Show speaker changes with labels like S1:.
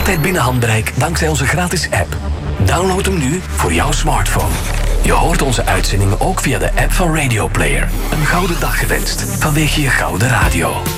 S1: altijd binnen handbereik dankzij onze gratis app. Download hem nu voor jouw smartphone. Je hoort onze uitzendingen ook via de app van Radio Player. Een gouden dag gewenst vanwege je gouden radio.